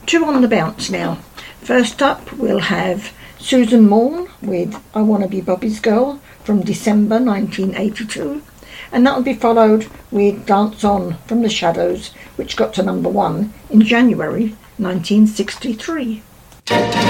Two on the bounce now. First up, we'll have Susan Morn with I Wanna Be Bobby's Girl from December 1982. And that will be followed with Dance On from The Shadows, which got to number 1 in January 1963.